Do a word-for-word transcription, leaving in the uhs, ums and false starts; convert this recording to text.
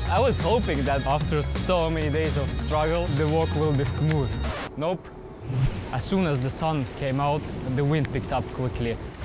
I was hoping that after so many days of struggle, the walk will be smooth. Nope. As soon as the sun came out, the wind picked up quickly